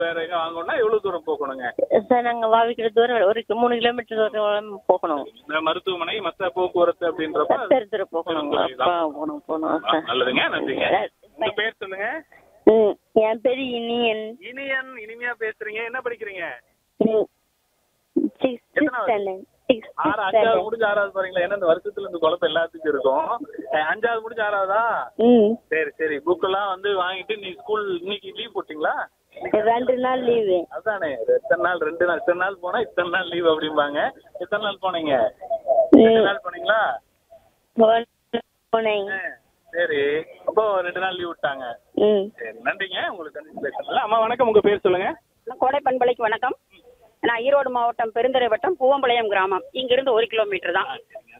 வேற எங்க வாங்கணும்னா எவ்வளவு தூரம் போகணுங்க? சார் நாங்க வாவிக்கிற தூரம் ஒரு 3 கிலோமீட்டர் தூரம் போகணும். இந்த மருத்துவமனை மத்த போக்குவரத்து அப்படின்றப்ப தெரு போகணும். போகணும் சார். நல்லதுங்க, நன்றிங்க. உங்க பேர் சொல்லுங்க. என் பேரு இனியன். இனியன், இனிமையா பேசுறீங்க. என்ன படிக்கிறீங்க? 5வது முடிஞ்சு 6வது போறீங்களா? ஏன்னா இந்த வருஷத்துல இந்த குழப்பம் எல்லாத்துக்கும் இருக்கும். 5வது முடிஞ்சு 6வதா? சரி சரி. புக் எல்லாம் வந்து வாங்கிட்டு நீ ஸ்கூல் இன்னைக்கு லீவ் போட்டீங்களா? 2 நாள் லீவு. அதானே, எத்தனை நாள்? 2 நாள். இத்தனை நாள் போனா இத்தனை நாள் லீவ் அப்படிம்பாங்க. எத்தனை நாள் போனீங்க? 2 நாள் போனீங்களா? சரி, அப்போ 2 நாள் லீவ் விட்டாங்க. சரி, நன்றிங்க. உங்களுக்கு பேசல. அம்மா வணக்கம், உங்க பேர் சொல்லுங்க. கோடை பண்பலைக்கு வணக்கம். நான் ஈரோடு மாவட்டம் பெருந்துறை வட்டம் பூவம்பாளையம் கிராமம். இங்கிருந்து 1 கிலோமீட்டர் தான்.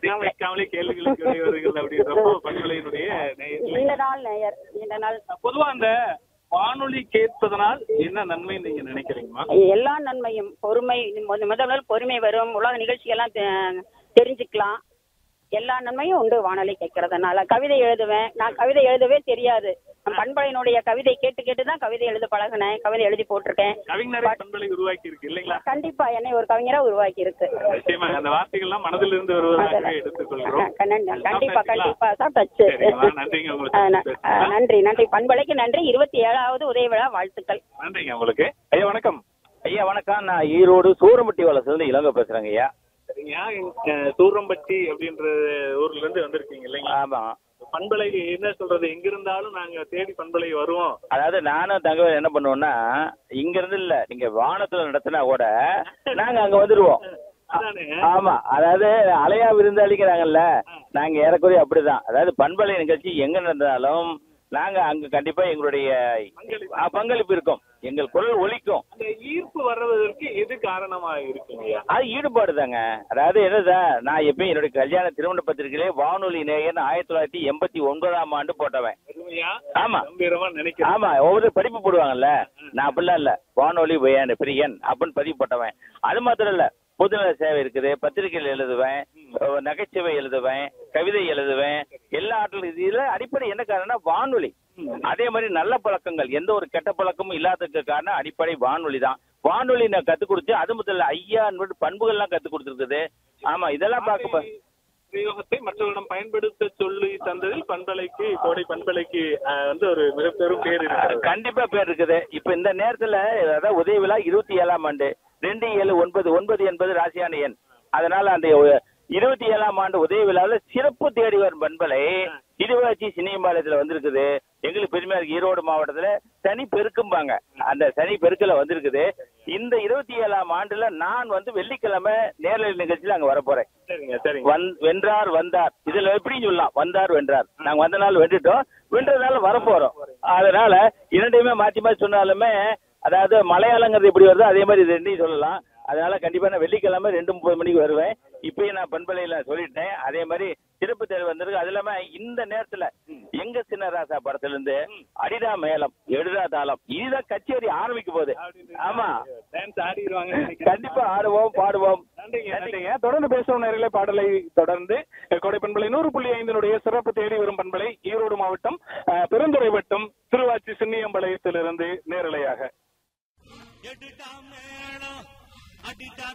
பொதுவா அந்த வானொலி கேட்பதனால் என்ன நன்மை நீங்க நினைக்கிறீங்கம்மா? எல்லா நன்மையும் பொறுமை, முதல்ல பொறுமை வரும், உலக நிகழ்ச்சியெல்லாம் தெரிஞ்சுக்கலாம். எல்லா நன்மையும் உண்டு வானொலி கேட்கறதுனால. கவிதை எழுதுவேன். நான் கவிதை எழுதவே தெரியாது. பண்பலையினுடைய கவிதை கேட்டு கேட்டுதான் கவிதை எழுத பழகினேன். கவிதை எழுதி போட்டிருக்கேன். பண்பலை உருவாக்கி இருக்கு இல்லைங்களா? கண்டிப்பா என்னை ஒரு கவிஞரா உருவாக்கி இருக்கு. அந்த வார்த்தைகள் எல்லாம் மனதில் இருந்து வருவதாக எடுத்துக்கொள்கிறோம். கண்டிப்பா கண்டிப்பா சாப்பிட்டாச்சு. நன்றி நன்றி. பண்பலைக்கு நன்றி. 27வது உதய விழா வாழ்த்துக்கள். நன்றிங்க உங்களுக்கு. ஐயா வணக்கம். ஐயா வணக்கம். நான் ஈரோடு சூரம்பட்டி வளர்ச்சிலிருந்து இளங்க பேசுறேங்க ஐயா. சூரம்பட்டி அப்படின்ற ஊர்ல இருந்து வந்திருக்கீங்க இல்லைங்களா? ஆமா. பண்பலை என்ன சொல்றது, எங்க இருந்தாலும் நாங்க தேடி பண்பலை வருவோம். அதாவது நானும் தகவல் என்ன பண்ணுவோம்னா, இங்க இருந்து இல்ல, நீங்க வானத்துல நடத்தினா கூட நாங்க அங்க வந்துருவோம். ஆமா, அதாவது அலையா விருந்தாளிக்கிறாங்கல்ல, நாங்க ஏறக்குறைய அப்படிதான். அதாவது பண்பலை நிகழ்ச்சி எங்க நடந்தாலும் நாங்க அங்க கண்டிப்பா எங்களுடைய பங்களிப்பு இருக்கும். எங்கள் குரல் ஒலிக்கும். அந்த ஈர்ப்பு வர்றதற்கு எது காரணமா இருக்குங்க? அது ஈடுபாடு தாங்க. அதாவது என்னதான், நான் எப்பயும் என்னுடைய கல்யாண திருமண பத்திரிகையிலே வானொலி நேயர் 1989ஆம் ஆண்டு போட்டவன். ஆமா நினைக்கிறேன். ஆமா, ஒவ்வொரு படிப்பு போடுவாங்கல்ல, நான் அப்படிலாம் இல்ல, வானொலி பிரியன் அப்படின்னு பதிவு போட்டவன். அது மாத்திரம் இல்ல, பொதுநல சேவை இருக்குது, பத்திரிகைகள் எழுதுவேன், நகைச்சுவை எழுதுவேன், கவிதை எழுதுவேன், எல்லா ஆற்றல். இதுல அடிப்படை என்ன காரணம்னா வானொலி. அதே மாதிரி நல்ல பழக்கங்கள், எந்த ஒரு கெட்ட பழக்கமும் இல்லாததுக்கு காரணம் அடிப்படை வானொலி தான். வானொலி நான் கத்துக் கொடுத்து, அது முதல்ல ஐயா பண்புகள் எல்லாம் கத்துக் கொடுத்துருக்குது. ஆமா, இதெல்லாம் பார்க்க பிரயோகத்தை மற்றவரிடம் பயன்படுத்த சொல்லி தந்ததில் பண்பலைக்கு, கோடை பண்பலைக்கு வந்து ஒரு மிகப்பெரும் பேர் இருக்கு. கண்டிப்பா பேர் இருக்குது. இப்ப இந்த நேரத்துல அதாவது உதய விழா 27ஆம் ஆண்டு 2799 என்பது ராசியான எண். அதனால அந்த 27ஆம் ஆண்டு உதய விழாவில் சிறப்பு தேடி வரும் பண்பலை திருவாச்சி சினியம்பாளையத்துல வந்திருக்குது. எங்களுக்கு பெருமையா இருக்கு. ஈரோடு மாவட்டத்துல சனி பெருக்கும்பாங்க, அந்த சனி பெருக்கல வந்திருக்குது. இந்த 27ஆம் ஆண்டுல நான் வந்து வெள்ளிக்கிழமை நேரலை நிகழ்ச்சியில அங்க வர போறேன். வென்றார் வந்தார், இதுல எப்படி சொல்லலாம், வந்தார் வென்றார். நாங்க வந்த நாள் வென்றுட்டோம், வென்றதால வரப்போறோம். அதனால இரண்டையுமே மாற்றி மாற்றி சொன்னாலுமே, அதாவது மலையாளங்கிறது எப்படி வருதோ அதே மாதிரி இது ரெண்டையும் சொல்லலாம். அதனால கண்டிப்பா நான் வெள்ளிக்கிழமை 2:30 மணிக்கு வருவேன். இப்பயும் நான் பண்பலையில சொல்லிட்டேன். அதே மாதிரி சிறப்பு தேர்வு வந்திருக்கு. அது இல்லாம இந்த நேரத்துல எங்க சின்ன ராசா படத்துல இருந்து அடிடா மேளம் எடுடா தாளம், இதுதான் கச்சேரி ஆரம்பிக்க போகுது. ஆமா, கண்டிப்பா ஆடுவோம் பாடுவோம். நன்றிங்க. தொடர்ந்து பேசுவோம் நேரலை பாடலை தொடர்ந்து. கோடை பண்பலை 100.5 சிறப்பு தேடி வரும் பண்பலை ஈரோடு மாவட்டம் பெருந்துறை வட்டம் திருவாச்சி சின்னியம்பாளையத்திலிருந்து நேரலையாக.